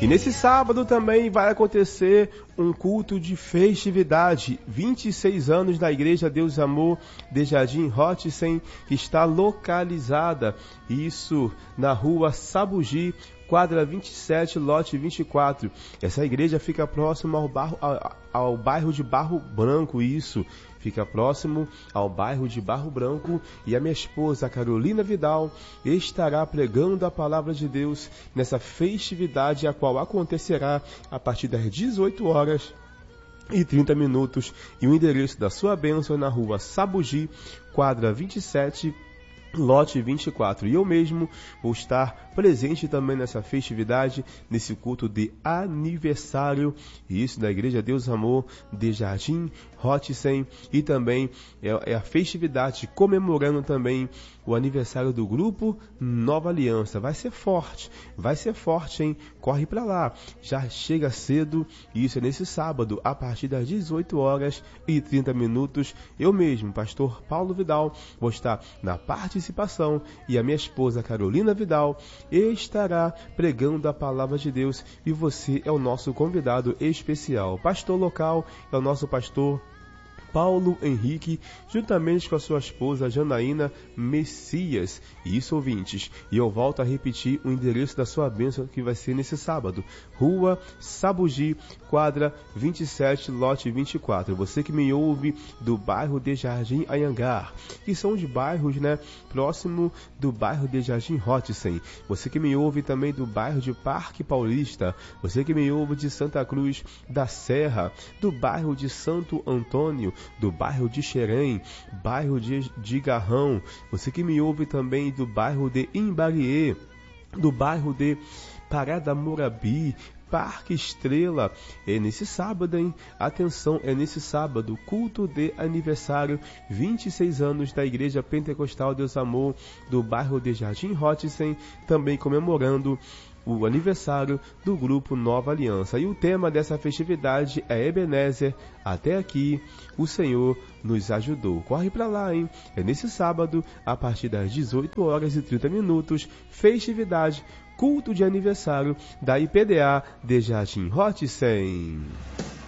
E nesse sábado também vai acontecer um culto de festividade. 26 anos da Igreja Deus Amor de Jardim Rothsen está localizada, isso na rua Sabugi, quadra 27, lote 24. Essa igreja fica próximo ao bairro de Barro Branco, isso. Fica próximo ao bairro de Barro Branco, e a minha esposa Carolina Vidal estará pregando a palavra de Deus nessa festividade, a qual acontecerá a partir das 18h30. E o endereço da sua bênção é na rua Sabugi, quadra 27, lote 24. E eu mesmo vou estar presente também nessa festividade, nesse culto de aniversário, isso da Igreja Deus Amor de Jardim Rothsen, e também é a festividade comemorando também o aniversário do grupo Nova Aliança. Vai ser forte, hein? Corre para lá, já chega cedo, e isso é nesse sábado, a partir das 18h30. Eu mesmo, pastor Paulo Vidal, vou estar na participação, e a minha esposa Carolina Vidal estará pregando a palavra de Deus, e você é o nosso convidado especial. Pastor local é o nosso pastor Paulo Henrique, juntamente com a sua esposa Janaína Messias. E isso, ouvintes, e eu volto a repetir o endereço da sua bênção, que vai ser nesse sábado, rua Sabugi, quadra 27, lote 24. Você que me ouve do bairro de Jardim Anhangar, que são os bairros, próximo do bairro de Jardim Rothsen. Você que me ouve também do bairro de Parque Paulista. Você que me ouve de Santa Cruz da Serra, do bairro de Santo Antônio, do bairro de Xerém, bairro de Garrão. Você que me ouve também do bairro de Imbariê, do bairro de Parada Morabi, Parque Estrela. É nesse sábado, hein? Atenção, é nesse sábado, culto de aniversário, 26 anos da Igreja Pentecostal Deus Amor do bairro de Jardim Rothsen, também comemorando o aniversário do grupo Nova Aliança. E o tema dessa festividade é Ebenezer, até aqui o Senhor nos ajudou. Corre para lá, hein? É nesse sábado, a partir das 18h30, festividade, culto de aniversário da IPDA de Jardim Rothsen.